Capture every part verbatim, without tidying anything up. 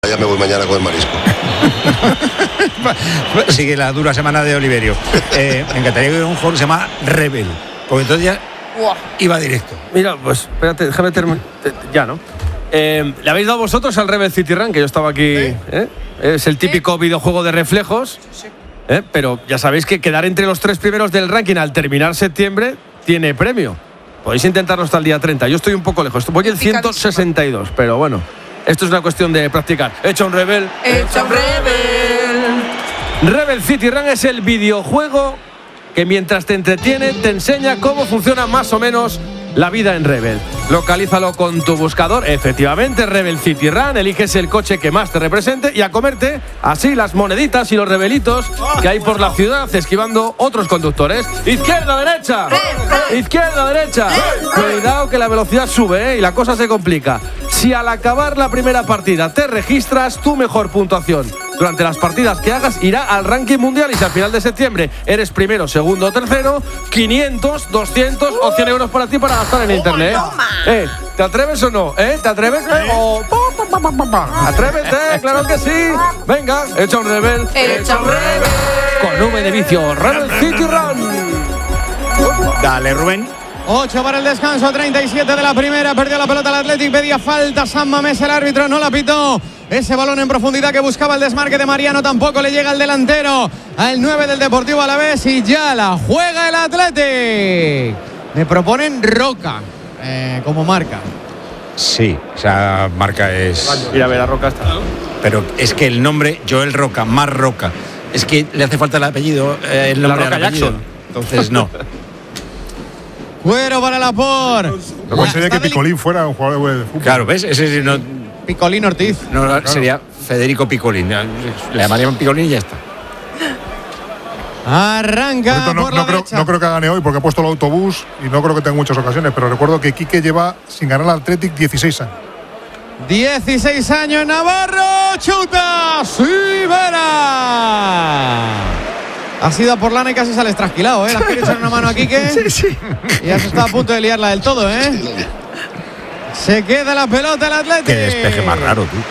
Ya me voy mañana con el marisco. Sigue la dura semana de Oliverio. Eh, me encantaría que hubiera un juego que se llama Rebel, porque entonces ya iba directo. Mira, pues espérate, déjame terminar. Ya, ¿no? Eh, ¿Le habéis dado vosotros al Rebel City Run? Que yo estaba aquí. ¿Eh? ¿Eh? Es el típico ¿Eh? videojuego de reflejos. Sí. ¿Eh? Pero ya sabéis que quedar entre los tres primeros del ranking al terminar septiembre tiene premio. Podéis intentarlo hasta el día treinta. Yo estoy un poco lejos. Voy en ciento sesenta y dos, pero bueno. Esto es una cuestión de practicar. Echa un Rebel. Echa un Rebel. Rebel City Run es el videojuego que mientras te entretiene te enseña cómo funciona más o menos la vida en Rebel. Localízalo con tu buscador. Efectivamente, Rebel City Run. Eliges el coche que más te represente y a comerte así las moneditas y los rebelitos que hay por la ciudad, esquivando otros conductores. Izquierda, derecha. Izquierda, derecha. Cuidado que la velocidad sube, ¿eh? Y la cosa se complica. Si al acabar la primera partida te registras, tu mejor puntuación durante las partidas que hagas irá al ranking mundial, y si al final de septiembre eres primero, segundo o tercero, quinientos, doscientos o cien euros para ti para gastar en internet. ¿Eh? ¿Te atreves o no? ¿Eh? ¿Te atreves? O... Atrévete, claro que sí. Venga, echa un Rebel. Echa un Rebel. Con V de vicio, Rebel City Run. Dale, Rubén. ocho para el descanso, treinta y siete de la primera. Perdió la pelota el Athletic, pedía falta San Mamés, el árbitro no la pitó. Ese balón en profundidad que buscaba el desmarque de Mariano tampoco le llega al delantero, al nueve del Deportivo Alavés, y ya la juega el Athletic. Me proponen Roca eh, como marca. Sí, esa marca es... Mira, a ver, la Roca está. Pero es que el nombre, Joel Roca, más Roca, es que le hace falta el apellido, eh, el nombre La Roca al apellido. Jackson. Entonces no. Cuero para Laporte. Lo cual sería que Picolín fuera un jugador de fútbol. Claro, ¿ves? Ese sí no... Picolín Ortiz. No, claro. Sería Federico Picolín. Le llamarían Picolín y ya está. Arranca no, por no, la creo, no creo que gane hoy porque ha puesto el autobús y no creo que tenga muchas ocasiones, pero recuerdo que Quique lleva sin ganar al Athletic dieciséis años. dieciséis años, Navarro, chuta, Sivera. Ha sido a por lana y casi sales trasquilado, ¿eh? ¿Le has querido echar una mano a Quique? Sí, sí. Y ya se está a punto de liarla del todo, ¿eh? Se queda la pelota el Athletic. Qué despeje más raro, tú.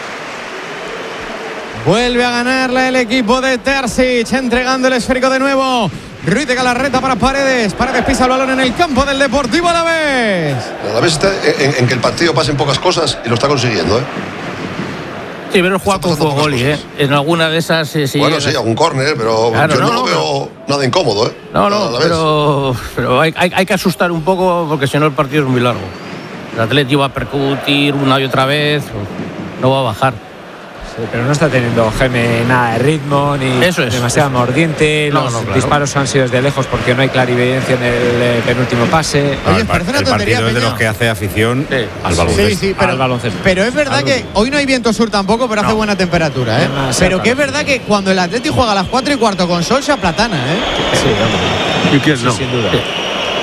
Vuelve a ganarla el equipo de Terzic, entregando el esférico de nuevo. Ruiz de Galarreta para Paredes. Paredes pisa el balón en el campo del Deportivo Alavés. El Alavés está en, en que el partido pasen pocas cosas y lo está consiguiendo, ¿eh? Sí, pero juega con Fogoli, ¿eh? En alguna de esas... Eh, si bueno, llega... sí, algún córner, pero claro, yo no, no, no no, veo pero... nada incómodo, ¿eh? No, no, pero, pero hay, hay, hay que asustar un poco porque si no el partido es muy largo. El Atleti va a percutir una y otra vez, no va a bajar. Sí, pero no está teniendo Geme nada de ritmo, ni eso es, demasiado eso. mordiente. No, los no, claro. disparos han sido desde lejos porque no hay clarividencia en el eh, penúltimo pase. No, Oye, el, parece una el tontería, partido es de Peña. los que hace afición sí. al baloncesto. Sí, sí, pero, al baloncesto. pero es verdad Al que hoy no hay viento sur tampoco, pero no. hace buena temperatura, ¿eh? Demasiado Pero que es calor. verdad que cuando el Atleti juega a las cuatro y cuarto con sol se aplatana, ¿eh? Sí, hombre. ¿Y quién no? Sí, sin duda. Sí.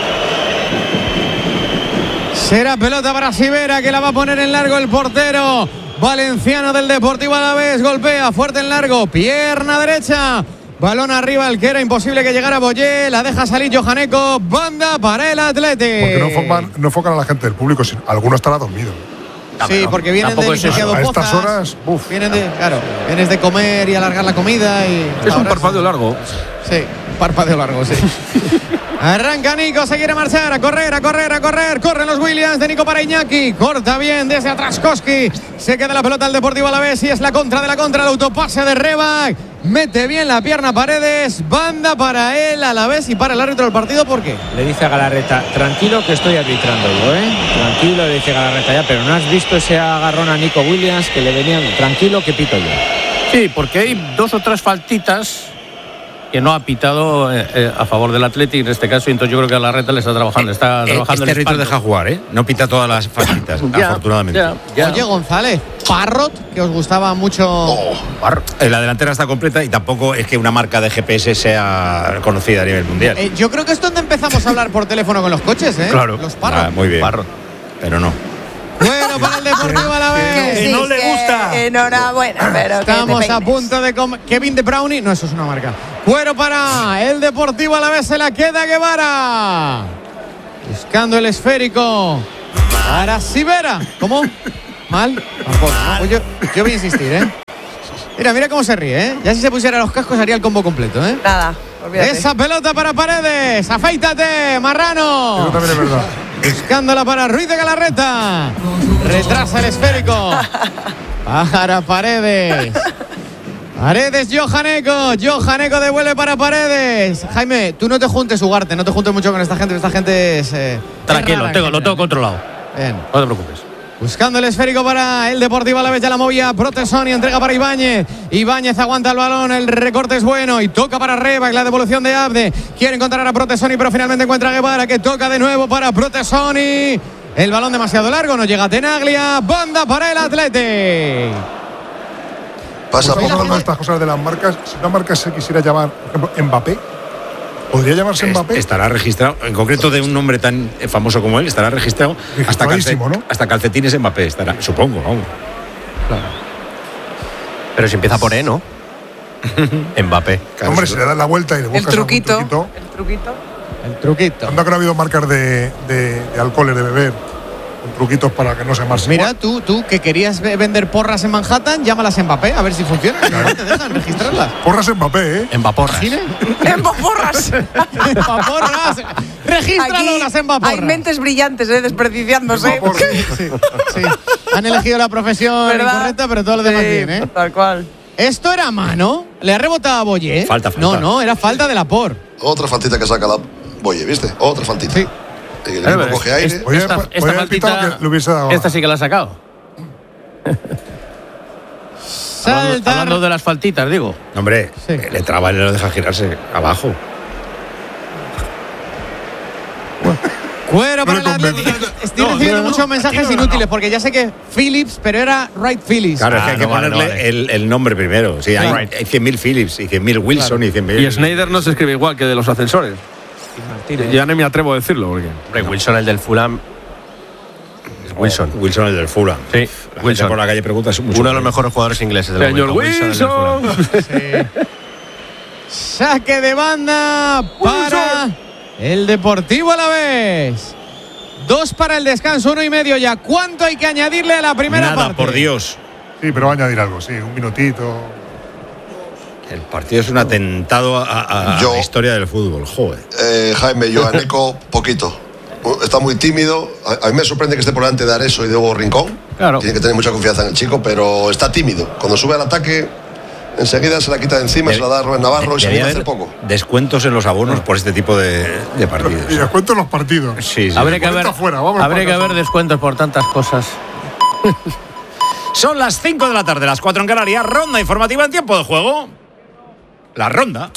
Será pelota para Sivera, que la va a poner en largo el portero valenciano del Deportivo Alavés. Golpea fuerte en largo, pierna derecha, balón arriba, el que era imposible que llegara Boyé, la deja salir Johaneco, banda para el Athletic. Porque no enfocan, no enfocan a la gente del público, sino alguno estará dormido. Sí, porque vienen Tampoco del es eso. licenciado A estas Pozas, horas, uf. vienen de, claro, vienes de comer y alargar la comida y Es un ahora parpadeo largo. Sí, parpadeo largo, sí. Arranca Nico, se quiere marchar, a correr, a correr, a correr. Corren los Williams de Nico para Iñaki. Corta bien desde atrás Koski. Se queda la pelota al Deportivo Alavés y es la contra de la contra. El autopase de Rebac. Mete bien la pierna Paredes. Banda para él, Alavés y para el árbitro del partido. ¿Por qué? Le dice a Galarreta, tranquilo que estoy arbitrando yo, ¿eh? Tranquilo, le dice Galarreta ya, pero no has visto ese agarrón a Nico Williams que le venían. Tranquilo que pito yo. Sí, porque hay dos o tres faltitas que no ha pitado eh, eh, a favor del Athletic en este caso, y entonces yo creo que a la reta le está trabajando, está Eh, trabajando este el árbitro espanto. deja jugar, ¿eh? No pita todas las faltitas, Ya, afortunadamente. ya, ya. Oye, González, Parrot, que os gustaba mucho. Oh, eh, la delantera está completa y tampoco es que una marca de G P S sea conocida a nivel mundial. Eh, yo creo que es donde empezamos a hablar por teléfono con los coches, ¿eh? Claro. Los Parrot. Ah, muy bien. Parrot. Pero no. Bueno, para el Deportivo Alavés. Que no le gusta. Enhorabuena, pero que Estamos te a peines. punto de comer. Kevin De Brownie. No, eso es una marca. Cuero para el Deportivo Alavés. Se la queda Guevara. Buscando el esférico. Para Sivera. ¿Cómo? ¿Mal? Tampoco, ¿no? Pues yo, yo voy a insistir, ¿eh? Mira, mira cómo se ríe, ¿eh? Ya si se pusiera los cascos haría el combo completo, ¿eh? Nada, olvídate. Esa pelota para Paredes. Afeítate, Marrano. Eso también es verdad. Buscándola para Ruiz de Galarreta. Retrasa el esférico. Para Paredes. Paredes, Johaneco. Johaneco devuelve para Paredes. Jaime, tú no te juntes, Ugarte. No te juntes mucho con esta gente. Esta gente es. Eh, Tranquilo, es tengo, lo tengo controlado. Bien. No te preocupes. Buscando el esférico para el Deportivo Alavés, ya la movía Protesoni, entrega para Ibáñez. Ibáñez aguanta el balón, el recorte es bueno y toca para Reba, la devolución de Abde. Quiere encontrar a Protesoni, pero finalmente encuentra a Guevara, que toca de nuevo para Protesoni. El balón demasiado largo, no llega a Tenaglia. Banda para el Athletic. Pasa Estamos poco. hablando de estas cosas de las marcas. Si una marca se quisiera llamar, por ejemplo, Mbappé, ¿podría llamarse Mbappé? Estará registrado, en concreto de un nombre tan famoso como él, estará registrado hasta, calce, ¿no? hasta calcetines Mbappé, estará, supongo, vamos. Claro. Pero si empieza por E, ¿no? Mbappé. Claro, Hombre, sí. si le das la vuelta y le buscas El truquito. algún truquito. El truquito. El truquito. Anda que no ha habido marcas de, de, de alcoholes de beber con truquitos para que no se marche. Mira, tú, tú que querías ve- vender porras en Manhattan, llámalas Mbappé, a ver si funciona. No te dejan registrarlas. Porras Mbappé, ¿eh? Mbaporras. ¿Cine? ¡Embaporras! Mbaporras. Regístralo Aquí las Mbaporras. hay mentes brillantes, ¿eh? Desperdiciándose. Mbaporras. Sí, sí. Han elegido la profesión ¿Verdad? incorrecta, pero todo lo demás Sí, bien, ¿eh? Tal cual. Esto era mano. Le ha rebotado a Boye. Falta, falta. No, no, era falta de la por. Otra faltita que saca la Boye, ¿viste? Otra faltita. Sí. Y el Claro, equipo coge es- aire. es- Oye, esta, pues- esta oye, el pitado faltita, que le hubiese dado. esta sí que la ha sacado. Hablando, Saltar. hablando de las faltitas, digo. Hombre, Sí. eh, le traba y le lo deja girarse abajo. Cuero para No el le Atlético. convence. Estoy No, recibiendo no, no, muchos no. mensajes Aquí no, no, inútiles, no. porque ya sé que Phillips, pero era Wright Phillips. Claro, es que Ah, hay que no vale, ponerle no vale. El, el nombre primero. Sí, hay, Right. hay cien mil Phillips y cien mil Wilson y cien mil. Y Snyder no se escribe igual que de los ascensores. Ya no me atrevo a decirlo. Porque... Hombre, Wilson, el del Fulham. Es Wilson. Wilson, el del Fulham. Sí, La gente Wilson. por la calle pregunta mucho. Uno de los mejores jugadores ingleses del Señor momento. el del Fulham. Wilson. Saque de banda para el Deportivo Alavés. Dos para el descanso, uno y medio ya. ¿Cuánto hay que añadirle a la primera Nada, parte? por Dios. Sí, pero va a añadir algo, sí, un minutito. El partido es un atentado a, a- a Yo- la historia del fútbol. Joder. Eh, Jaime, Joaneco, poquito. Está muy tímido. A, a mí me sorprende que esté por delante de Areso y de Hugo Rincón. Claro. Tiene que tener mucha confianza en el chico, pero está tímido. Cuando sube al ataque, enseguida se la quita de encima, se la da a Rubén Navarro y se Debería anima a hacer haber poco. descuentos en los abonos por este tipo de, de partidos. Y les cuento los partidos. Sí, sí. Habría que haber, cuarenta fuera, vamos habría que para haber casa. descuentos por tantas cosas. Son las cinco de la tarde, las cuatro en Canarias. Ronda informativa en tiempo de juego. La ronda.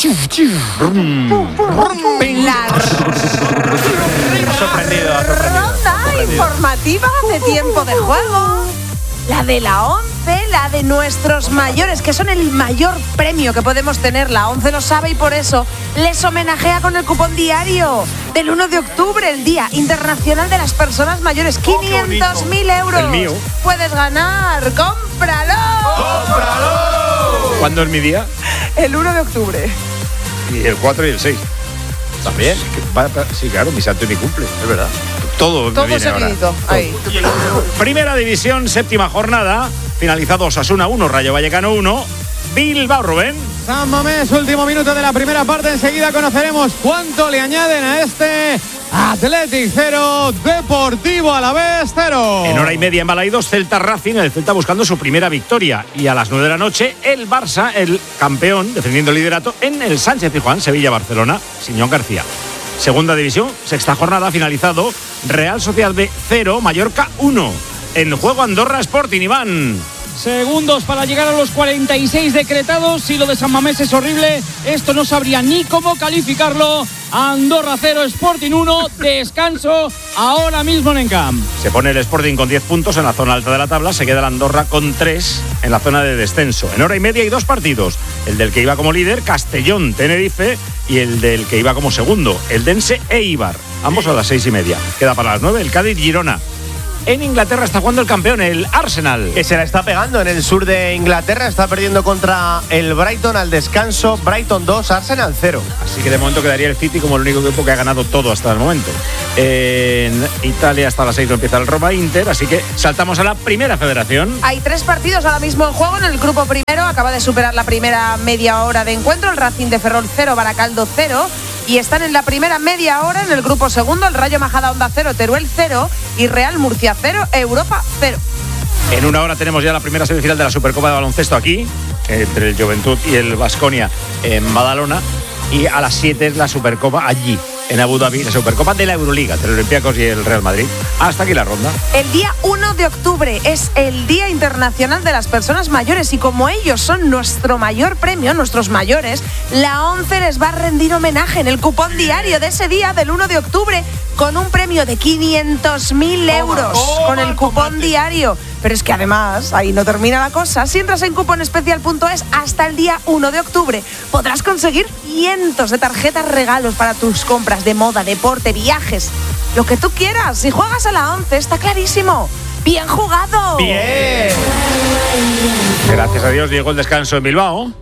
Ronda informativa de tiempo de juego. La de la once, la de nuestros mayores, que son el mayor premio que podemos tener. La once lo sabe y por eso les homenajea con el cupón diario del uno de octubre, el Día Internacional de las Personas Mayores. quinientos mil euros. El mío. Puedes ganar. ¡Cómpralo! ¿Cuándo es mi día? El uno de octubre. Y el cuatro y el seis. También. Sí, claro, mi santo y mi cumple. Es verdad. Todo, me Todo viene ahora. seguidito. Ahí. Primera división, séptima jornada. Finalizado Osasuna uno, Rayo Vallecano uno. Bilbao, Rubén. San Mamés, último minuto de la primera parte. Enseguida conoceremos cuánto le añaden a este Athletic cero, Deportivo Alavés cero. En hora y media en Balaidos, Celta Racing, el Celta buscando su primera victoria. Y a las nueve de la noche, el Barça, el campeón, defendiendo el liderato en el Sánchez Pizjuán, Sevilla-Barcelona, Siñón García. Segunda división, sexta jornada, finalizado. Real Sociedad B cero, Mallorca uno. En juego Andorra Sporting, Iván. Segundos para llegar a los cuarenta y seis decretados. Si lo de San Mamés es horrible, esto no sabría ni cómo calificarlo. Andorra cero, Sporting uno. Descanso ahora mismo en Encamp. Se pone el Sporting con diez puntos en la zona alta de la tabla. Se queda el Andorra con tres en la zona de descenso. En hora y media hay dos partidos. El del que iba como líder, Castellón-Tenerife, y el del que iba como segundo, el Dense Eibar. Ambos a las seis y media. Queda para las nueve el Cádiz-Girona. En Inglaterra está jugando el campeón, el Arsenal. Que se la está pegando en el sur de Inglaterra. Está perdiendo contra el Brighton al descanso. Brighton dos, Arsenal cero. Así que de momento quedaría el City como el único equipo que ha ganado todo hasta el momento. En Italia hasta las seis no empieza el Roma-Inter, así que saltamos a la primera federación. Hay tres partidos ahora mismo en juego. En el grupo primero acaba de superar la primera media hora de encuentro. El Racing de Ferrol cero, Baracaldo cero. Y están en la primera media hora en el grupo segundo. El Rayo Majadahonda cero, Teruel cero. Y Real Murcia cero, Europa cero. En una hora tenemos ya la primera semifinal de la Supercopa de Baloncesto aquí, entre el Joventut y el Baskonia en Badalona. Y a las siete es la Supercopa allí, en Abu Dhabi, la Supercopa de la Euroliga, entre el Olympiacos y el Real Madrid. Hasta aquí la ronda. El día uno de octubre es el Día Internacional de las Personas Mayores y como ellos son nuestro mayor premio, nuestros mayores, la ONCE les va a rendir homenaje en el cupón diario de ese día del uno de octubre con un premio de quinientos mil euros oh, con el cupón tomate. diario. Pero es que además, ahí no termina la cosa. Si entras en cuponespecial punto es hasta el día uno de octubre, podrás conseguir cientos de tarjetas regalos para tus compras de moda, deporte, viajes, lo que tú quieras. Si juegas a la ONCE, está clarísimo. ¡Bien jugado! ¡Bien! Gracias a Dios llegó el descanso en Bilbao.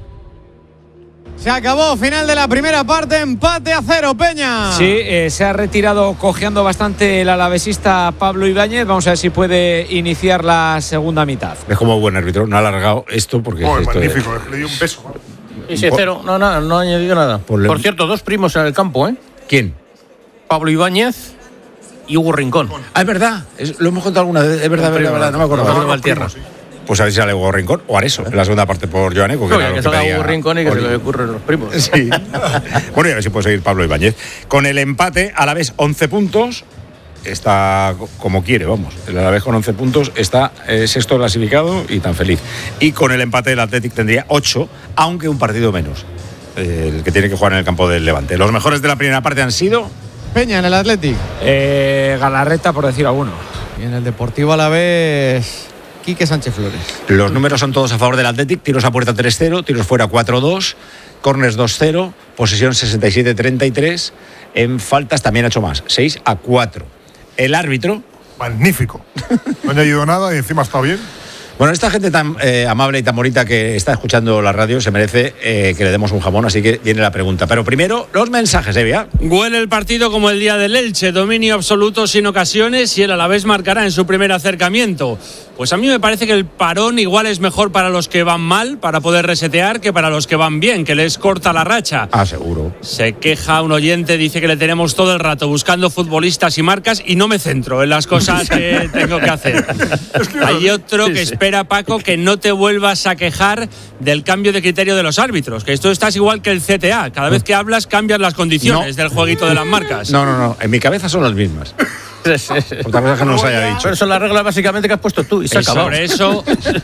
Se acabó, final de la primera parte, empate a cero, Peña. Sí, eh, se ha retirado cojeando bastante el alavesista Pablo Ibáñez. Vamos a ver si puede iniciar la segunda mitad. Es como buen árbitro, no ha alargado esto porque... Oh, esto magnífico, es... le dio un beso. Y sí, cero, no, no, no ha añadido nada. Por, Por cierto, dos primos en el campo, ¿eh? ¿Quién? Pablo Ibáñez y Hugo Rincón. Ah, es verdad, es, lo hemos contado alguna vez, es verdad, es verdad, verdad, no me acuerdo. No, no, Valtierra. Pues a ver si sale Hugo Rincón o Areso, en la segunda parte por Joaneco. Que, no, que, que salga Hugo Rincón y que Oli. Se le ocurren los primos. Sí. Bueno, y a ver si puede seguir Pablo Ibáñez. Con el empate, Alavés once puntos, está como quiere, vamos. El Alavés con once puntos está eh, sexto clasificado y tan feliz. Y con el empate el Athletic tendría ocho, aunque un partido menos, eh, el que tiene que jugar en el campo del Levante. Los mejores de la primera parte han sido... Peña en el Athletic. Eh, Galarreta, por decir alguno. Y en el Deportivo Alavés... Quique Sánchez Flores. Los números son todos a favor del Athletic. Tiros a puerta tres cero, tiros fuera cuatro dos, corners dos cero, posesión sesenta y siete treinta y tres. En faltas también ha hecho más, seis a cuatro. El árbitro... Magnífico. No ha añadido nada y encima está bien. Bueno, esta gente tan eh, amable y tan bonita que está escuchando la radio se merece eh, que le demos un jamón, así que viene la pregunta. Pero primero, los mensajes, Evia. Huele el partido como el día del Elche, dominio absoluto sin ocasiones y el Alavés marcará en su primer acercamiento. Pues a mí me parece que el parón igual es mejor para los que van mal, para poder resetear, que para los que van bien, que les corta la racha. Ah, seguro. Se queja un oyente, dice que le tenemos todo el rato buscando futbolistas y marcas y no me centro en las cosas que tengo que hacer. Hay otro que espera, Paco, que no te vuelvas a quejar del cambio de criterio de los árbitros, que esto estás igual que el C T A. Cada vez que hablas cambias las condiciones no. del jueguito de las marcas. No, no, no. En mi cabeza son las mismas. Otra cosa que no os haya dicho. Pero son las reglas básicamente que has puesto tú y se acabó. Sobre eso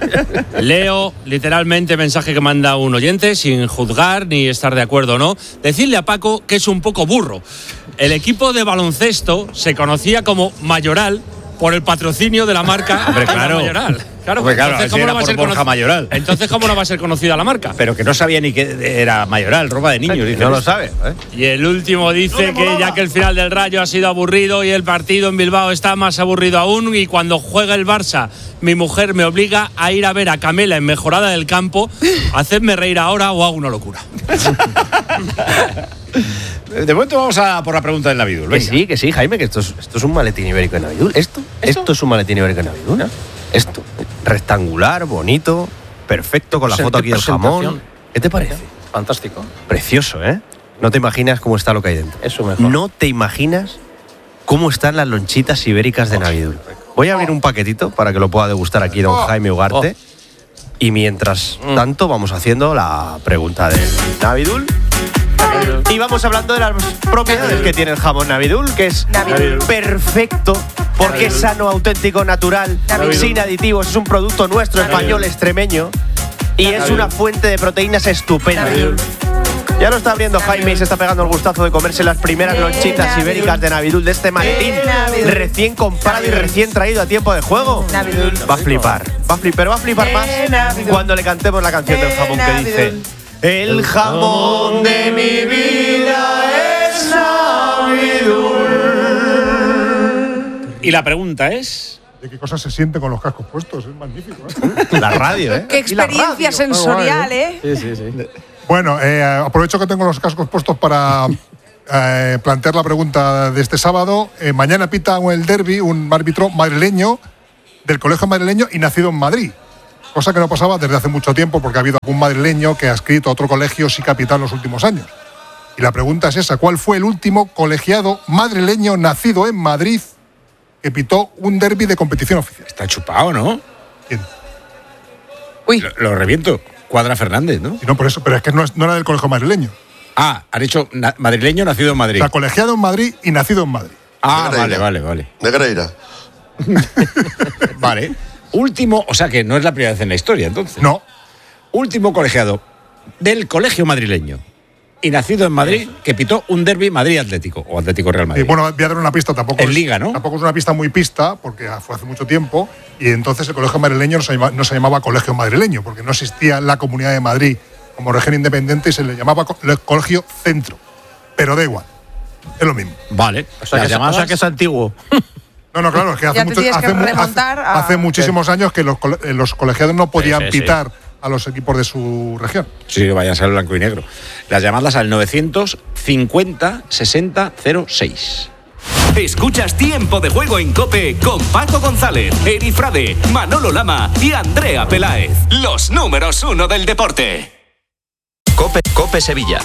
leo literalmente mensaje que manda un oyente sin juzgar ni estar de acuerdo o no. Decirle a Paco que es un poco burro. El equipo de baloncesto se conocía como Mayoral por el patrocinio de la marca. Hombre, claro. Mayoral. Claro, Hombre, claro, entonces, ¿cómo no va a ser Borja Mayoral? Entonces, ¿cómo no va a ser conocida la marca? Pero que no sabía ni que era Mayoral, ropa de niños. Dice, no lo sabe. ¿eh? Y el último dice no que ya que el final del Rayo ha sido aburrido y el partido en Bilbao está más aburrido aún, y cuando juega el Barça, mi mujer me obliga a ir a ver a Camela en Mejorada del Campo, hacedme reír ahora o hago una locura. De momento vamos a por la pregunta del Navidul. Que sí, que sí, Jaime, que esto es, esto es un maletín ibérico de Navidul. ¿Esto? ¿Esto? Esto es un maletín ibérico de Navidul. ¿No? Esto. Rectangular, bonito, perfecto, con la foto aquí del jamón. ¿Qué te parece? Fantástico. Precioso, ¿eh? No te imaginas cómo está lo que hay dentro. Eso mejor. No te imaginas cómo están las lonchitas ibéricas de Navidul. Voy a abrir un paquetito para que lo pueda degustar aquí don Jaime Ugarte. Y mientras tanto vamos haciendo la pregunta del Navidul. Y vamos hablando de las propiedades que tiene el jamón Navidul, que es Navidul. perfecto, porque Navidul. es sano, auténtico, natural, Navidul. sin aditivos, es un producto nuestro, Navidul. español, extremeño, y Navidul. es una fuente de proteínas estupenda. Navidul. Ya lo está abriendo Jaime y se está pegando el gustazo de comerse las primeras lonchitas Navidul. ibéricas de Navidul, de este maletín Navidul. recién comprado Navidul. y recién traído a tiempo de juego. Navidul. Va a flipar, va a flipar, pero va a flipar más Navidul. cuando le cantemos la canción del jamón que dice: el jamón de mi vida es Navidul. Y la pregunta es... ¿De qué cosa se siente con los cascos puestos? Es magnífico, ¿eh? La radio, ¿eh? Qué experiencia sensorial, ¿eh? Sí, sí, sí. Bueno, eh, aprovecho que tengo los cascos puestos para eh, plantear la pregunta de este sábado. Eh, mañana pita el derbi un árbitro madrileño del colegio madrileño y nacido en Madrid. Cosa que no pasaba desde hace mucho tiempo porque ha habido algún madrileño que ha escrito a otro colegio sí capitán en los últimos años. Y la pregunta es esa, ¿cuál fue el último colegiado madrileño nacido en Madrid que pitó un derbi de competición oficial? Está chupado, ¿no? ¿Quién? Uy. Lo, lo reviento. Cuadra Fernández, ¿no? Y no, por eso, pero es que no, es, no era del colegio madrileño. Ah, han dicho na- madrileño nacido en Madrid. O sea, colegiado en Madrid y nacido en Madrid. Ah, Negreira. vale, vale, vale. Negreira. Vale. Último, o sea que no es la primera vez en la historia, entonces. No. Último colegiado del colegio madrileño y nacido en Madrid que pitó un derbi Madrid Atlético o Atlético Real Y Madrid. bueno, voy a dar una pista, tampoco En es, Liga, ¿no? Tampoco es una pista muy pista, porque fue hace mucho tiempo, y entonces el colegio madrileño no se, llama, no se llamaba colegio madrileño, porque no existía la Comunidad de Madrid como región independiente y se le llamaba co- el colegio centro. Pero da igual, es lo mismo. Vale. O sea, Las que, llamadas- o sea que es antiguo. No, no, claro, es que hace, Ya te mucho- tienes que hace, mu- hace- remontar a- hace muchísimos años que los, cole- eh, los colegiados no podían Sí, sí, sí. pitar a los equipos de su región. Sí, vayan a ser blanco y negro. Las llamadas al novecientos cincuenta sesenta cero seis. Escuchas Tiempo de Juego en COPE con Paco González, Eri Frade, Manolo Lama y Andrea Peláez. Los números uno del deporte. Cope, Cope Sevilla.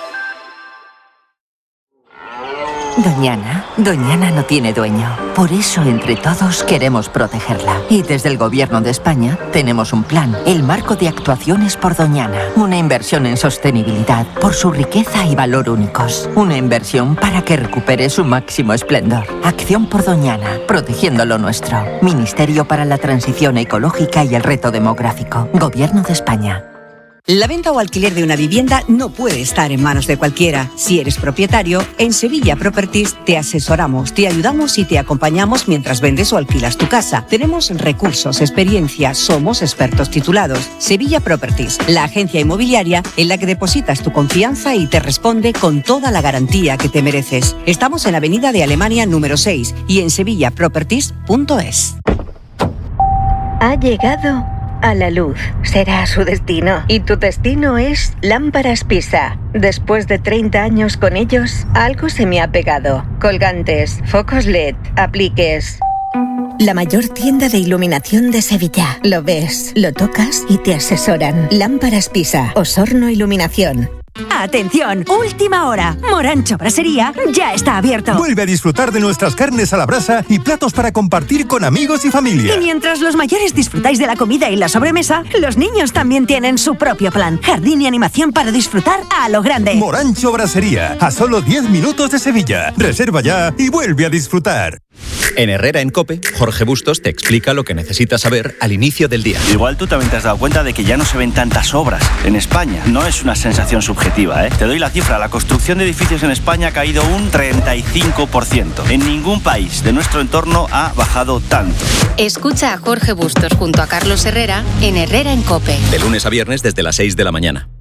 Doñana, Doñana no tiene dueño. Por eso, entre todos, queremos protegerla. Y desde el Gobierno de España tenemos un plan, el Marco de Actuaciones por Doñana. Una inversión en sostenibilidad por su riqueza y valor únicos. Una inversión para que recupere su máximo esplendor. Acción por Doñana, protegiendo lo nuestro. Ministerio para la Transición Ecológica y el Reto Demográfico. Gobierno de España. La venta o alquiler de una vivienda no puede estar en manos de cualquiera. Si eres propietario, en Sevilla Properties te asesoramos, te ayudamos y te acompañamos mientras vendes o alquilas tu casa. Tenemos recursos, experiencia, somos expertos titulados. Sevilla Properties, la agencia inmobiliaria en la que depositas tu confianza y te responde con toda la garantía que te mereces. Estamos en Avenida de Alemania número seis y en sevilla properties punto es. Ha llegado a la luz. Será su destino. Y tu destino es Lámparas Pisa. Después de treinta años con ellos, algo se me ha pegado. Colgantes, focos L E D, apliques. La mayor tienda de iluminación de Sevilla. Lo ves, lo tocas y te asesoran. Lámparas Pisa, Osorno Iluminación. Atención, última hora. Morancho Brasería ya está abierto. Vuelve a disfrutar de nuestras carnes a la brasa y platos para compartir con amigos y familia. Y mientras los mayores disfrutáis de la comida y la sobremesa, los niños también tienen su propio plan. Jardín y animación para disfrutar a lo grande. Morancho Brasería, a solo diez minutos de Sevilla. Reserva ya y vuelve a disfrutar. En Herrera en COPE, Jorge Bustos te explica lo que necesitas saber al inicio del día. Igual tú también te has dado cuenta de que ya no se ven tantas obras en España. No es una sensación subjetiva, ¿eh? Te doy la cifra. La construcción de edificios en España ha caído un treinta y cinco por ciento. En ningún país de nuestro entorno ha bajado tanto. Escucha a Jorge Bustos junto a Carlos Herrera en Herrera en COPE. De lunes a viernes desde las seis de la mañana.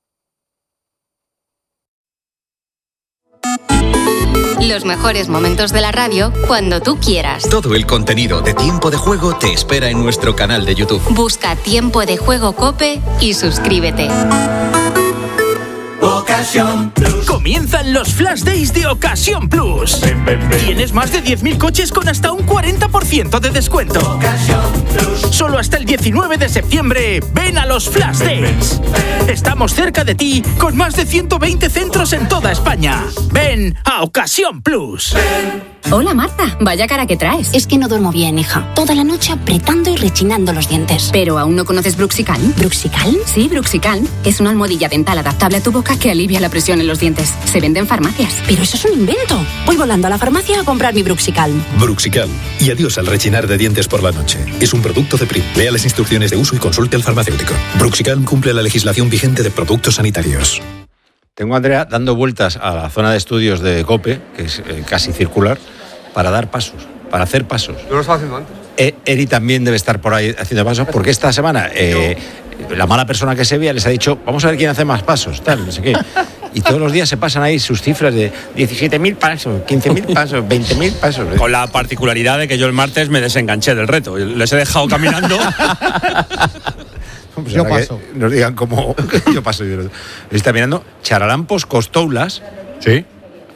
Los mejores momentos de la radio cuando tú quieras. Todo el contenido de Tiempo de Juego te espera en nuestro canal de YouTube. Busca Tiempo de Juego COPE y suscríbete. Ocasión Plus. Comienzan los Flash Days de Ocasión Plus. Ven, ven, ven. Tienes más de diez mil coches con hasta un cuarenta por ciento de descuento. Ocasión Plus. Solo hasta el diecinueve de septiembre. Ven a los Flash Days. Estamos cerca de ti con más de ciento veinte centros en toda España. Ven a Ocasión Plus. Ven. Hola Marta, vaya cara que traes. Es que no duermo bien, hija. Toda la noche apretando y rechinando los dientes. ¿Pero aún no conoces Bruxicalm? ¿Bruxicalm? Sí, Bruxicalm. Es una almohadilla dental adaptable a tu boca que alivia la presión en los dientes. Se vende en farmacias. Pero eso es un invento. Voy volando a la farmacia a comprar mi Bruxicalm. Bruxicalm. Y adiós al rechinar de dientes por la noche. Es un producto de P R I. Lea las instrucciones de uso y consulte al farmacéutico. Bruxicalm cumple la legislación vigente de productos sanitarios. Tengo a Andrea dando vueltas a la zona de estudios de COPE, que es eh, casi circular, para dar pasos, para hacer pasos. Yo lo estaba haciendo antes. Eh, Eri también debe estar por ahí haciendo pasos, porque esta semana eh, la mala persona que se vea les ha dicho, vamos a ver quién hace más pasos, tal, no sé qué. Y todos los días se pasan ahí sus cifras de diecisiete mil pasos, quince mil pasos, veinte mil pasos. Con la particularidad de que yo el martes me desenganché del reto. Les he dejado caminando. Pues yo paso. Nos digan cómo. Yo paso. Está mirando Charalampos Costoulas. Sí.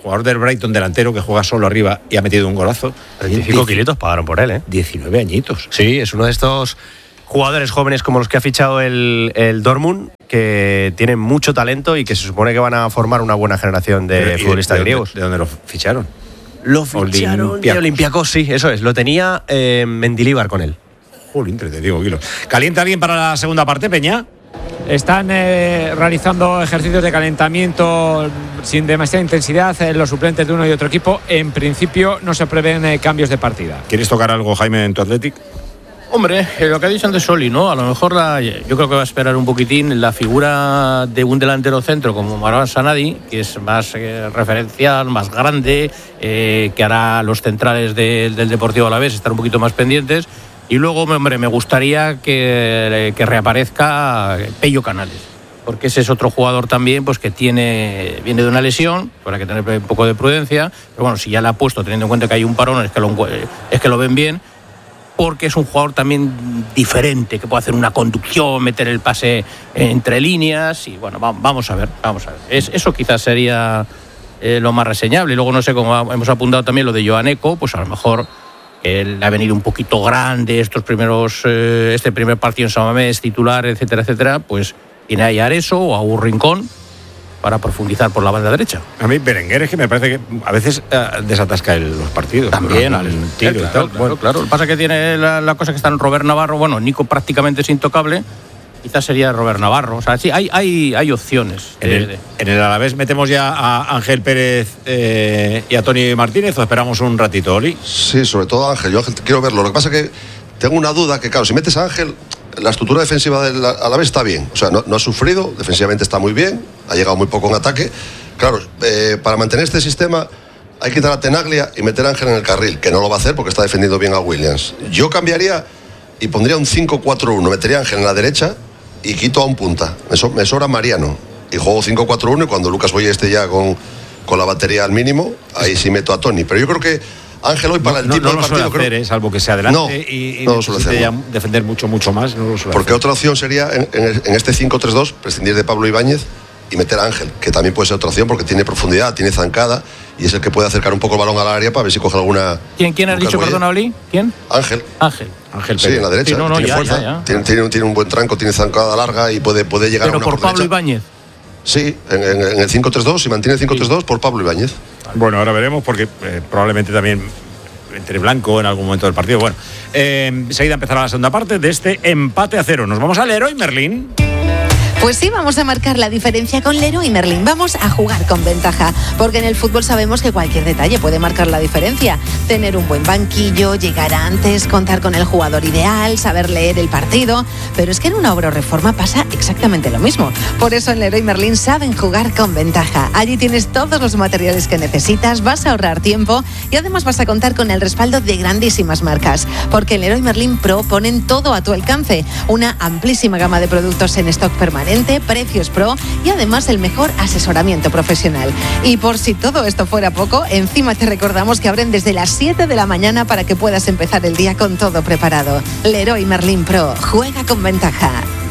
jugador del Brighton delantero que juega solo arriba y ha metido un golazo. treinta y cinco kilitos pagaron por él, ¿eh? diecinueve añitos. Sí, es uno de estos jugadores jóvenes como los que ha fichado el, el Dortmund, que tienen mucho talento y que se supone que van a formar una buena generación de Pero, futbolistas de, de, griegos. ¿De dónde lo ficharon? Lo ficharon Olympiacos. de Olympiacos, sí, eso es. Lo tenía eh, Mendilibar con él. Jolín, te digo, Guilo. ¿Calienta alguien para la segunda parte, Peña? Están eh, realizando ejercicios de calentamiento sin demasiada intensidad eh, los suplentes de uno y otro equipo. En principio no se prevén eh, cambios de partida. ¿Quieres tocar algo, Jaime, en tu Athletic? Hombre, eh, lo que ha dicho antes Soli, ¿no? A lo mejor la, yo creo que va a esperar un poquitín la figura de un delantero centro como Marwan Sanadi, que es más eh, referencial, más grande, eh, que hará los centrales de, del Deportivo Alavés estar un poquito más pendientes. Y luego, hombre, me gustaría que, que reaparezca Pello Canales, porque ese es otro jugador también pues que tiene viene de una lesión, habrá que tener un poco de prudencia, pero bueno, si ya la ha puesto, teniendo en cuenta que hay un parón, es que lo, es que lo ven bien, porque es un jugador también diferente, que puede hacer una conducción, meter el pase entre líneas, y bueno, vamos a ver, vamos a ver. Es, eso quizás sería eh, lo más reseñable. Y luego, no sé, como hemos apuntado también lo de Joan Eco, pues a lo mejor él ha venido un poquito grande estos primeros, eh, este primer partido en San Mamés, titular, etcétera, etcétera, pues tiene ahí a Areso o a un Rincón para profundizar por la banda derecha. A mí Berenguer es que me parece que a veces uh, desatasca el, los partidos. También al tiro claro, y tal. Claro, bueno. claro. Lo que pasa es que tiene la, la cosa que está en Robert Navarro, bueno, Nico prácticamente es intocable, quizás sería Robert Navarro. O sea, sí, hay, hay, hay opciones. En, de, el, de... en el Alavés metemos ya a Ángel Pérez eh, y a Tony Martínez, o esperamos un ratito, Oli. Sí, sobre todo Ángel. Yo Ángel quiero verlo. Lo que pasa es que tengo una duda que, claro, si metes a Ángel, la estructura defensiva del Alavés está bien. O sea, no, no ha sufrido, defensivamente está muy bien, ha llegado muy poco en ataque. Claro, eh, para mantener este sistema hay que quitar a Tenaglia y meter a Ángel en el carril, que no lo va a hacer porque está defendiendo bien a Williams. Yo cambiaría y pondría un cinco cuatro uno, metería a Ángel en la derecha y quito a un punta. Me, so, me sobra Mariano y juego cinco cuatro uno, y cuando Lucas Boye esté ya con, con la batería al mínimo, ahí sí meto a Tony. Pero yo creo que Ángel hoy para no, el tipo no, no de partido... lo suele hacer, creo... eh, salvo que se adelante no, y, y no lo suele hacer, ya no. defender mucho, mucho más. No lo suele Porque hacer. otra opción sería, en, en, en este cinco tres dos, prescindir de Pablo Ibáñez y meter a Ángel, que también puede ser otra opción porque tiene profundidad, tiene zancada y es el que puede acercar un poco el balón al área para ver si coge alguna... ¿Quién, quién has dicho, perdona, Oli? ¿Quién? Ángel. Ángel. Ángel Sí, en la derecha. Sí, no, no, tiene ya, fuerza, ya, ya. Tiene, tiene, tiene un buen tranco, tiene zancada larga y puede, puede llegar Pero a una por Pablo derecha. Ibáñez. Sí, en, en, en el cinco tres dos, si mantiene el cinco tres dos, sí. Por Pablo Ibáñez. Bueno, ahora veremos porque eh, probablemente también entre blanco en algún momento del partido. Bueno, eh, enseguida empezará la segunda parte de este empate a cero. Nos vamos al Leroy Merlin. Pues sí, vamos a marcar la diferencia con Leroy Merlin. Vamos a jugar con ventaja, porque en el fútbol sabemos que cualquier detalle puede marcar la diferencia. Tener un buen banquillo, llegar antes, contar con el jugador ideal, saber leer el partido. Pero es que en una obra o reforma pasa exactamente lo mismo. Por eso en Leroy Merlin saben jugar con ventaja. Allí tienes todos los materiales que necesitas, vas a ahorrar tiempo y además vas a contar con el respaldo de grandísimas marcas. Porque en Leroy Merlin Pro ponen todo a tu alcance. Una amplísima gama de productos en stock permanente, precios pro y además el mejor asesoramiento profesional. Y por si todo esto fuera poco, encima te recordamos que abren desde las siete de la mañana para que puedas empezar el día con todo preparado. Leroy Merlin Pro, juega con ventaja.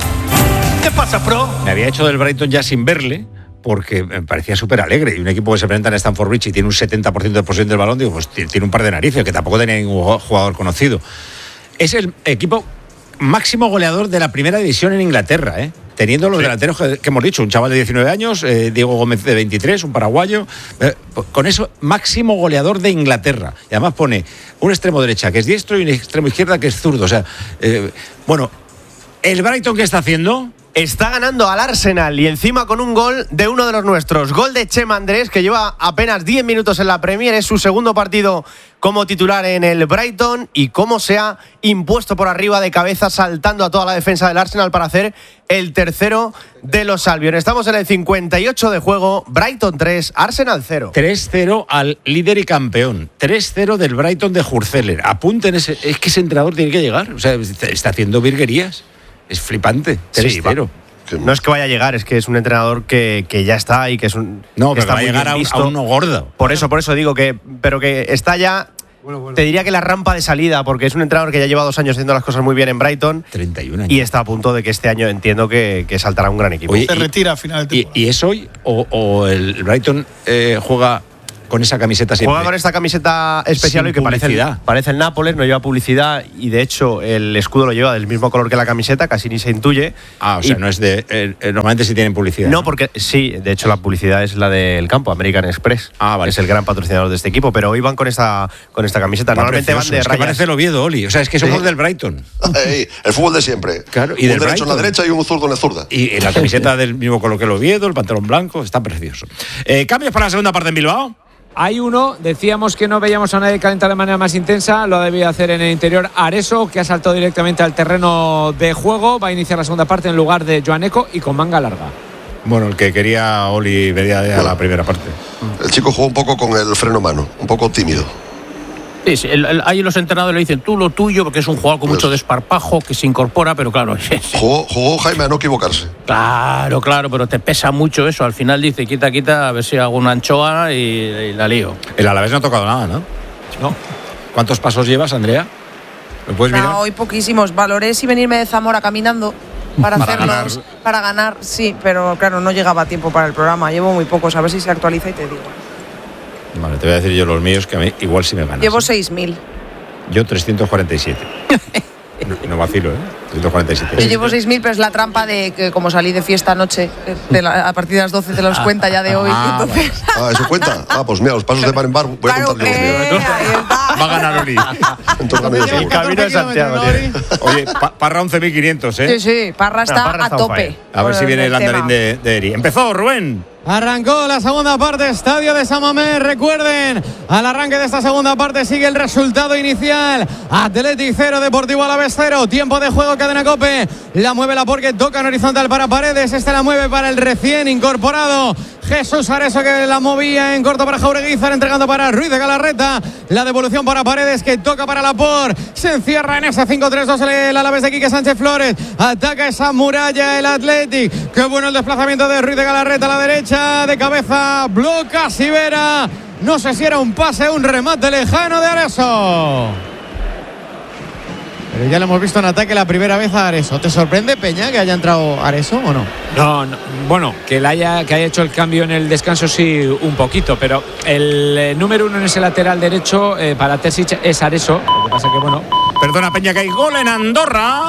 ¿Qué pasa, Pro? Me había hecho del Brighton ya sin verle, porque me parecía súper alegre. Y un equipo que se presenta en Stamford Bridge y tiene un setenta por ciento de posesión del balón, digo, pues tiene un par de narices, que tampoco tenía ningún jugador conocido. Es el equipo máximo goleador de la primera división en Inglaterra, ¿eh? Teniendo los sí. delanteros que, que hemos dicho, un chaval de diecinueve años, eh, Diego Gómez de veintitrés, un paraguayo, eh, con eso, máximo goleador de Inglaterra. Y además pone un extremo derecha que es diestro y un extremo izquierda que es zurdo. O sea, eh, bueno, ¿el Brighton qué está haciendo? Está ganando al Arsenal y encima con un gol de uno de los nuestros. Gol de Chema Andrés, que lleva apenas diez minutos en la Premier. Es su segundo partido como titular en el Brighton y cómo se ha impuesto por arriba de cabeza, saltando a toda la defensa del Arsenal para hacer el tercero de los Albion. Estamos en el cincuenta y ocho de juego. Brighton tres, Arsenal cero. tres cero al líder y campeón. tres cero del Brighton de Hurzeler. Apunten, ese, es que ese entrenador tiene que llegar. O sea, está haciendo virguerías. Es flipante. tres cero. Sí, no es que vaya a llegar, es que es un entrenador que, que ya está y que es un. No, que pero está va a llegar a, un, a uno gordo. Por eso, por eso digo que. Pero que está ya. Bueno, bueno. Te diría que la rampa de salida, porque es un entrenador que ya lleva dos años haciendo las cosas muy bien en Brighton. treinta y un años. Y está a punto de que este año entiendo que, que saltará un gran equipo. Oye, se retira a final de temporada. ¿Y, y es hoy? ¿O, o el Brighton eh, juega con esa camiseta siempre. Juega con esta camiseta especial y que parece el, parece el Nápoles, no lleva publicidad y de hecho el escudo lo lleva del mismo color que la camiseta, casi ni se intuye. Ah, o sea, y, no es de. Eh, normalmente sí tienen publicidad. No, porque sí, de hecho la publicidad es la del campo, American Express. Ah, vale. Es el gran patrocinador de este equipo, pero hoy van con esta, con esta camiseta. Normalmente van de es rayas. Que parece el Oviedo, Oli. O sea, es que somos Sí. del Brighton. Ey, el fútbol de siempre. Claro, y un del derecho Brighton. en la derecha y un zurdo en la zurda. Y, y la camiseta del mismo color que el Oviedo, el pantalón blanco, está precioso. Eh, ¿Cambios para la segunda parte en Bilbao? Hay uno, decíamos que no veíamos a nadie calentar de manera más intensa, lo ha debido hacer en el interior Areso, que ha saltado directamente al terreno de juego, va a iniciar la segunda parte en lugar de Joan Eco y con manga larga. Bueno, el que quería Oli veía a la primera parte. El chico jugó un poco con el freno mano, un poco tímido. Sí, sí, el, el, ahí los entrenadores le dicen tú lo tuyo, porque es un jugador con pues, mucho desparpajo, que se incorpora, pero claro. Jugó, jugó Jaime a no equivocarse. Claro, claro, pero te pesa mucho eso. Al final dice, quita, quita, a ver si hago una anchoa y, y la lío. El Alavés no ha tocado nada, ¿no? No. ¿Cuántos pasos llevas, Andrea? ¿Me puedes mirar? No, hoy poquísimos. Valoré si venirme de Zamora caminando para, Para hacerlos, ganar. para ganar, sí, pero claro, no llegaba a tiempo para el programa. Llevo muy pocos, a ver si se actualiza y te digo. Vale, te voy a decir yo los míos, que a mí igual sí me ganas. Llevo seis mil. Yo trescientos cuarenta y siete. No, no vacilo, ¿eh? trescientos cuarenta y siete. Yo llevo seis mil, pero es la trampa de que como salí de fiesta anoche, de la- a partir de las doce te los cuenta ya de hoy. Ah, entonces, Ah, ¿eso cuenta? Ah, pues mira, los pasos de par en bar voy a contar yo los míos. Va a ganar Oli. Entonces también yo El camino de Santiago. Oye, pa- Parra once mil quinientos, ¿eh? Sí, sí, Parra está Parra a está on tope. fire. A ver con si viene el tema. andarín de, de Eri. Empezó, Rubén. Arrancó la segunda parte, Estadio de San Mamés. Recuerden, al arranque de esta segunda parte sigue el resultado inicial. Athletic cero, Deportivo Alavés cero. Tiempo de juego, Cadena COPE. La mueve la porque toca en horizontal para Paredes. Esta la mueve para el recién incorporado Jesús Areso, que la movía en corto para Jaureguizar, entregando para Ruiz de Galarreta. La devolución para Paredes, que toca para Lapor. Se encierra en ese cinco tres dos el Alavés de Quique Sánchez Flores. Ataca esa muralla el Athletic. Qué bueno el desplazamiento de Ruiz de Galarreta a la derecha. De cabeza, bloca Sivera. No sé si era un pase o un remate lejano de Areso. Pero ya lo hemos visto en ataque la primera vez a Areso. ¿Te sorprende, Peña, que haya entrado Areso o no? No, no, bueno, que, la haya, que haya hecho el cambio en el descanso sí, un poquito, pero el eh, número uno en ese lateral derecho eh, para Terzic es Areso. Lo que pasa que, bueno. Perdona, Peña, que hay gol en Andorra.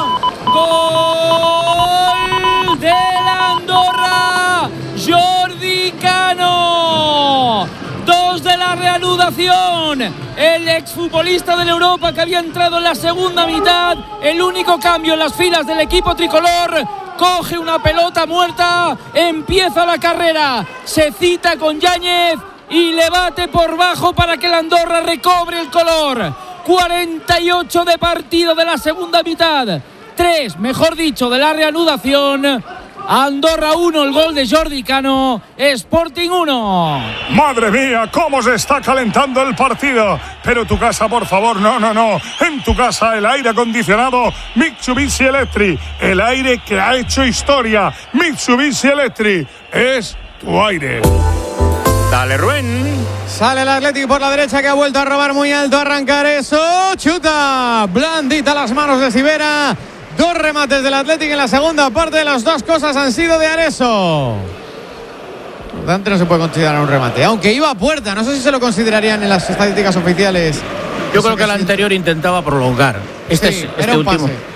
¡Gol de la Andorra! Jordi Cano. Dos de la reanudación. El exfutbolista de la Europa que había entrado en la segunda mitad. El único cambio en las filas del equipo tricolor. Coge una pelota muerta. Empieza la carrera. Se cita con Yáñez y le bate por bajo para que la Andorra recobre el color. cuarenta y ocho de partido de la segunda mitad. tres, mejor dicho, de la reanudación. Andorra uno, el gol de Jordi Cano. Sporting uno. Madre mía, cómo se está calentando el partido. Pero tu casa, por favor, no, no, no. En tu casa el aire acondicionado Mitsubishi Electric. El aire que ha hecho historia. Mitsubishi Electric es tu aire. Dale, Rubén. Sale el Atlético por la derecha, que ha vuelto a robar muy alto. Arrancar eso. Chuta. Blandita las manos de Sivera. Dos remates del Atlético en la segunda parte. Las dos cosas han sido de Areso. Por lo tanto, no se puede considerar un remate. Aunque iba a puerta. No sé si se lo considerarían en las estadísticas oficiales. Yo creo que el anterior intentaba prolongar. Este, Sí, es, este era un último. pase.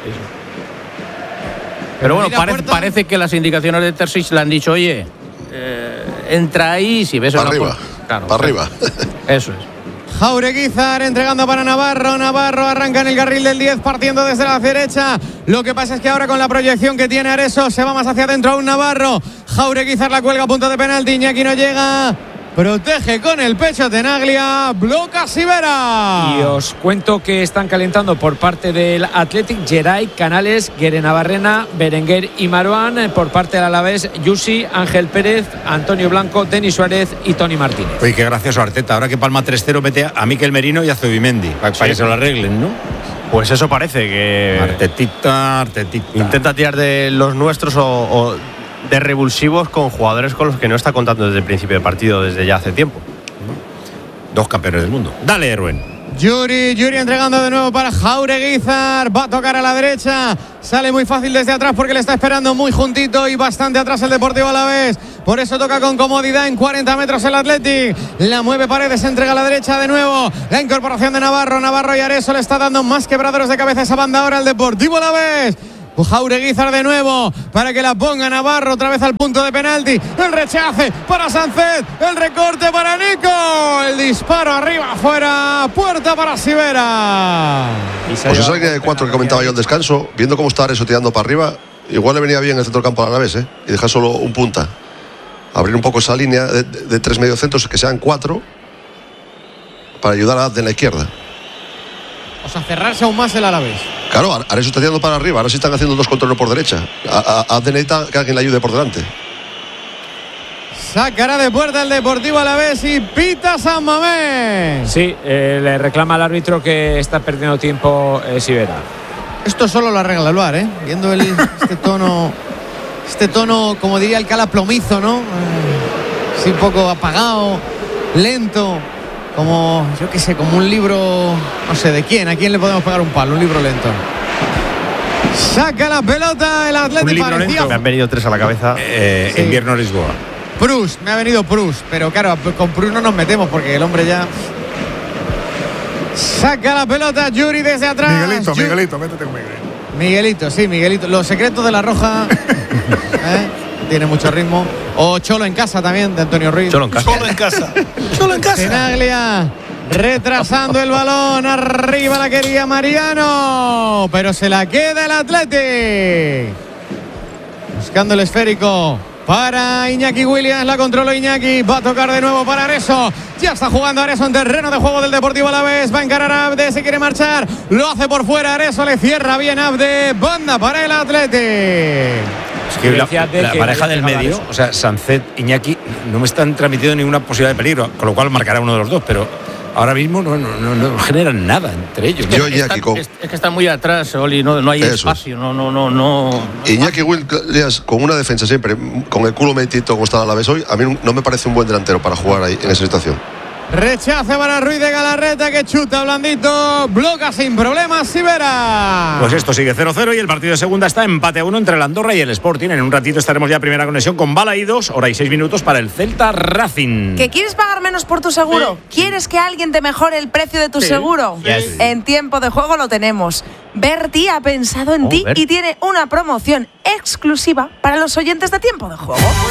Pero bueno, mira, parece, puerta. parece que las indicaciones de Terzic le han dicho, oye, eh, entra ahí, si ves Para una arriba. pu- Claro, Para arriba. Eso es. Jaureguizar entregando para Navarro. Navarro arranca en el carril del diez, partiendo desde la derecha. Lo que pasa es que ahora con la proyección que tiene Areso se va más hacia adentro aún Navarro. Jaureguizar la cuelga a punto de penalti. Iñaki no llega. Protege con el pecho Tenaglia. Bloca Sivera. Y os cuento que están calentando por parte del Athletic Geray, Canales, Guerenabarrena, Berenguer y Maruán. Por parte del Alavés, Yusi, Ángel Pérez, Antonio Blanco, Denis Suárez y Tony Martínez. Oye, qué gracioso Arteta. Ahora que palma tres cero, mete a Mikel Merino y a Zubimendi. Para, para que se lo arreglen, ¿no? Pues eso parece que. Artetita, Artetita. Intenta tirar de los nuestros o, o de revulsivos con jugadores con los que no está contando desde el principio del partido, desde ya hace tiempo. Dos campeones del mundo. Dale, Erwin. Yuri, Yuri entregando de nuevo para Jaureguizar. Va a tocar a la derecha. Sale muy fácil desde atrás porque le está esperando muy juntito y bastante atrás el Deportivo Alavés. Por eso toca con comodidad en cuarenta metros el Athletic. La mueve Paredes, entrega a la derecha de nuevo. La incorporación de Navarro. Navarro y Areso le está dando más quebraderos de cabeza esa banda ahora al Deportivo Alavés. Jaureguizar de nuevo para que la ponga Navarro otra vez al punto de penalti. El rechace para Sancet. El recorte para Nico. El disparo arriba, afuera. Puerta para Sivera. Pues esa línea de cuatro que comentaba yo al descanso, viendo cómo está Areso tirando para arriba, igual le venía bien el centro del campo a la vez, ¿eh? Y dejar solo un punta. Abrir un poco esa línea de, de, de tres mediocentros, que sean cuatro, para ayudar a Abde en la izquierda. O sea, cerrarse aún más el Alavés. Claro, Areso está tirando para arriba. Ahora sí están haciendo dos contra uno por derecha. Abde necesita que alguien le ayude por delante. Sacará de puerta el Deportivo Alavés y pita San Mamés. Sí, eh, le reclama al árbitro que está perdiendo tiempo eh, Sivera. Esto solo lo arregla el V A R, ¿eh? Viendo el, este tono, este tono, como diría el Cala, plomizo, ¿no? Eh, sí, un poco apagado, lento. Como, yo qué sé, como un libro, no sé de quién, a quién le podemos pegar un palo, un libro lento. Saca la pelota el Athletic. Parecía... Me han venido tres a la cabeza. Eh, sí. Invierno Lisboa. Prus, me ha venido Prus, pero claro, con Prus no nos metemos porque el hombre ya... Saca la pelota Yuri desde atrás. Miguelito, Yuri. Miguelito, métete con Miguelito. Miguelito, sí, Miguelito. Los secretos de la Roja. ¿eh? Tiene mucho ritmo. O Cholo en casa también, de Antonio Ruiz. Cholo en casa. Cholo en casa. Cholo en casa. Tenaglia retrasando el balón. Arriba la quería Mariano. Pero se la queda el Athletic. Buscando el esférico para Iñaki Williams. La controla Iñaki. Va a tocar de nuevo para Areso. Ya está jugando Areso en terreno de juego del Deportivo Alavés. Va a encarar a Abde. Se quiere marchar. Lo hace por fuera. Areso le cierra bien Abde. Banda para el Athletic. Es que la, la pareja del medio, o sea, Sancet, Iñaki, no me están transmitiendo ninguna posibilidad de peligro, con lo cual marcará uno de los dos, pero ahora mismo no, no, no, no generan nada entre ellos. Yo, es, Iñaki, que con... es, es que están muy atrás, Oli, no, no hay Eso espacio, es. no, no, no, no. Iñaki Williams, con una defensa siempre, con el culo metito como está a la vez hoy, a mí no me parece un buen delantero para jugar ahí en esa situación. Rechace para Ruiz de Galarreta que chuta blandito, bloca sin problemas Sivera. Pues esto sigue cero cero y el partido de segunda está empate a uno entre el Andorra y el Sporting. En un ratito estaremos ya primera conexión con Balaídos, hora y seis minutos para el Celta Racing. ¿Que quieres pagar menos por tu seguro? Sí. ¿Quieres que alguien te mejore el precio de tu sí. seguro? Yes. En Tiempo de Juego lo tenemos. Berti ha pensado en oh, ti Berti. y tiene una promoción exclusiva para los oyentes de Tiempo de Juego.